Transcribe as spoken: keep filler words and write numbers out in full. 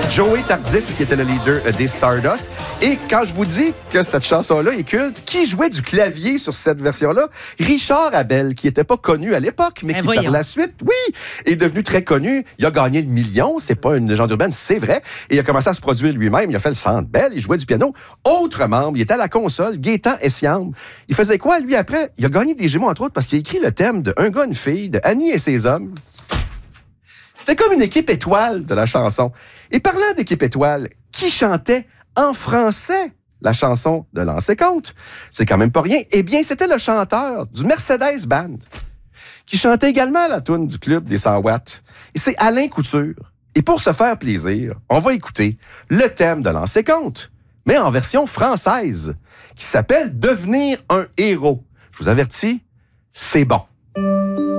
Joey Tardif, qui était le leader des Stardust. Et quand je vous dis que cette chanson-là est culte, qui jouait du clavier sur cette version-là? Richard Abel, qui n'était pas connu à l'époque, mais Ben qui voyons. par la suite, oui, est devenu très connu. Il a gagné le million, c'est pas une légende urbaine, c'est vrai. Et il a commencé à se produire lui-même, il a fait le Centre Bell, il jouait du piano. Autre membre, il était à la console, Gaétan Essiam. Il faisait quoi, lui, après? Il a gagné des Gémeaux, entre autres, parce qu'il a écrit le thème de Un gars, une fille, de Annie et ses hommes. C'était comme une équipe étoile de la chanson. Et parlant d'équipe étoile, qui chantait en français la chanson de Lancez Compte? C'est quand même pas rien. Eh bien, c'était le chanteur du Mercedes Band qui chantait également la toune du club des cent watts. Et c'est Alain Couture. Et pour se faire plaisir, on va écouter le thème de Lancez Compte, mais en version française, qui s'appelle Devenir un héros. Je vous avertis, c'est bon.